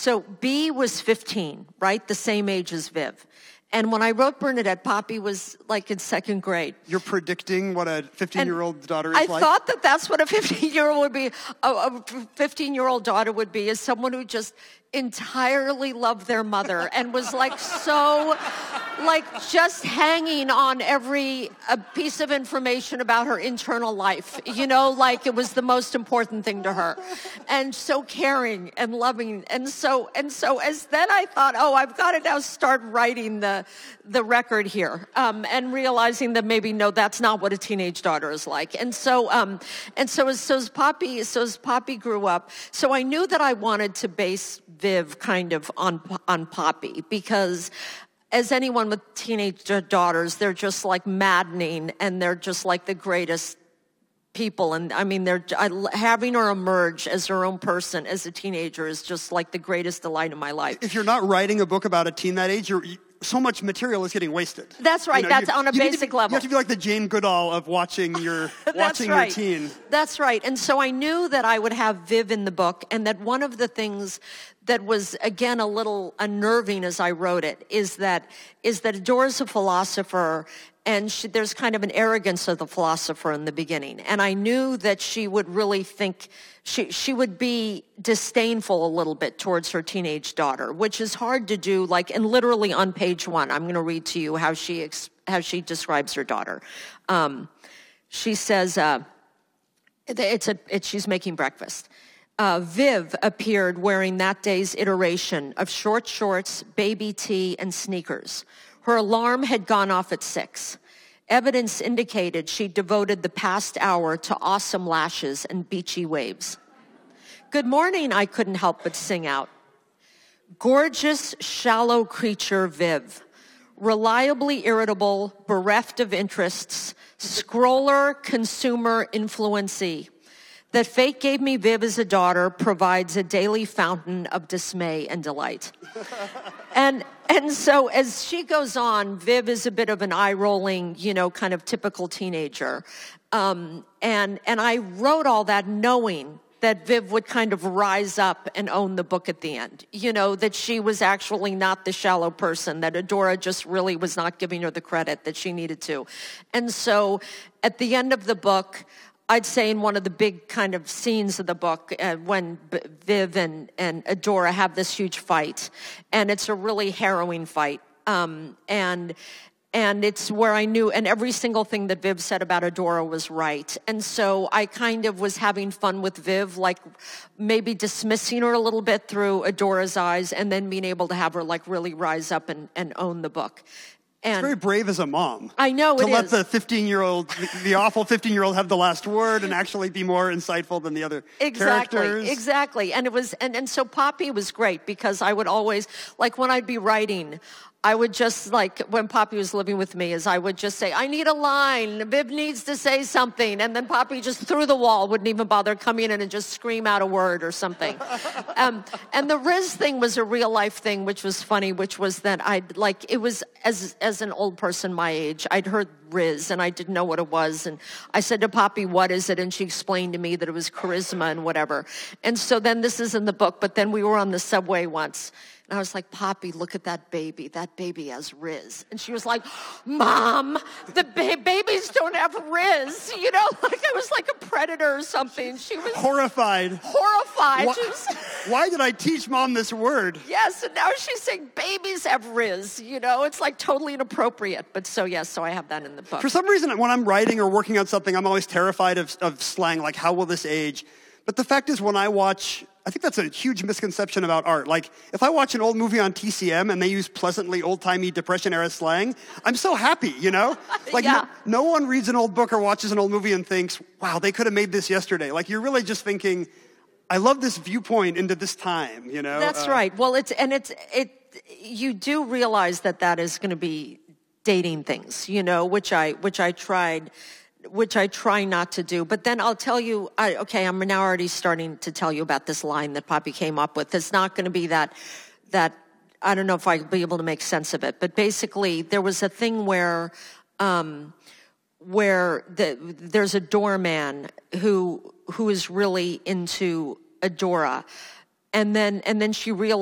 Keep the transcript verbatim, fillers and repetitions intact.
so B was fifteen, right? The same age as Viv. And when I wrote Bernadette, Poppy was like in second grade. You're predicting what a fifteen-year-old daughter is I like? I thought that that's what a fifteen-year-old would be. A, a fifteen-year-old daughter would be, is someone who just entirely loved their mother and was like so, like just hanging on every a piece of information about her internal life. You know, like it was the most important thing to her. And so caring and loving. And so, and so as then I thought, oh, I've got to now start writing the the record here, um, and realizing that maybe no, that's not what a teenage daughter is like. And so, um, and so as so as Poppy, so as Poppy grew up, so I knew that I wanted to base Viv kind of on on Poppy, because as anyone with teenage daughters, they're just like maddening, and they're just like the greatest people. And I mean, they're I, having her emerge as her own person as a teenager is just like the greatest delight in my life. If you're not writing a book about a teen that age, you're, you, so much material is getting wasted. That's right. You know, That's you, on a you basic to be, level. You have to be like the Jane Goodall of watching your watching right. your teen. That's right. And so I knew that I would have Viv in the book, and that one of the things that was, again, a little unnerving as I wrote it is that is that Adora's a philosopher, and she, there's kind of an arrogance of the philosopher in the beginning. And I knew that she would really think, she she would be disdainful a little bit towards her teenage daughter, which is hard to do. Like, and literally on page one, I'm going to read to you how she ex, how she describes her daughter. Um, she says, uh, it's a it's, she's making breakfast. Uh, Viv appeared wearing that day's iteration of short shorts, baby tee, and sneakers. Her alarm had gone off at six. Evidence indicated she devoted the past hour to awesome lashes and beachy waves. Good morning, I couldn't help but sing out. Gorgeous, shallow creature Viv. Reliably irritable, bereft of interests, scroller, consumer, influencee. That fate gave me Viv as a daughter provides a daily fountain of dismay and delight. and and so as she goes on, Viv is a bit of an eye-rolling, you know, kind of typical teenager. Um, and and I wrote all that knowing that Viv would kind of rise up and own the book at the end. You know, that she was actually not the shallow person, that Adora just really was not giving her the credit that she needed to. And so at the end of the book, I'd say in one of the big kind of scenes of the book, uh, when B- Viv and, and Adora have this huge fight, and it's a really harrowing fight, um, and and it's where I knew, and every single thing that Viv said about Adora was right, and so I kind of was having fun with Viv, like maybe dismissing her a little bit through Adora's eyes, and then being able to have her like really rise up and, and own the book. And it's very brave as a mom. I know it is. To let is. the fifteen-year-old, the, the awful fifteen-year-old have the last word and actually be more insightful than the other exactly, characters. Exactly. And it was, and, and so Poppy was great because I would always, like when I'd be writing, I would just like, when Poppy was living with me, is I would just say, I need a line, Viv needs to say something. And then Poppy just through the wall wouldn't even bother coming in and just scream out a word or something. um, and the Riz thing was a real life thing, which was funny, which was that I'd like, it was as, as an old person my age, I'd heard Riz and I didn't know what it was. And I said to Poppy, what is it? And she explained to me that it was charisma and whatever. And so then this is in the book, but then we were on the subway once. And I was like, Poppy, look at that baby. That baby has Riz. And she was like, Mom, the ba- babies don't have Riz. You know, like I was like a predator or something. She was horrified. Horrified. Why, was, why did I teach Mom this word? Yes, and now she's saying babies have Riz. You know, it's like totally inappropriate. But so, yes, so I have that in the book. For some reason, when I'm writing or working on something, I'm always terrified of, of slang, like how will this age? But the fact is, when I watch, I think that's a huge misconception about art. Like, if I watch an old movie on T C M and they use pleasantly old-timey Depression-era slang, I'm so happy, you know? Like, yeah. no, no one reads an old book or watches an old movie and thinks, wow, they could have made this yesterday. Like, you're really just thinking, I love this viewpoint into this time, you know? That's uh, right. Well, it's, and it's, it, you do realize that that is going to be dating things, you know, which I, which I tried which I try not to do. But then I'll tell you, I, okay, I'm now already starting to tell you about this line that Poppy came up with. It's not going to be that, that, I don't know if I'll be able to make sense of it, but basically there was a thing where, um, where the, there's a doorman who, who is really into Adora. And then, and then she realized